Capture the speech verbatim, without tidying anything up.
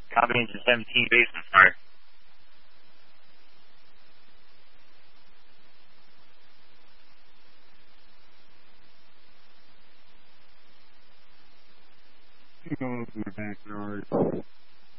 Combination seventeen basement start. Going to the backyard.